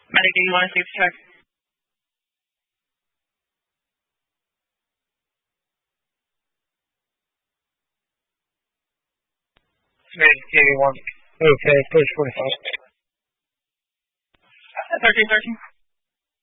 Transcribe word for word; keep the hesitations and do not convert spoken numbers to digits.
Medic, do you want to see the check? Medic, eighty-one. Okay, push forty-five. thirteen thirteen.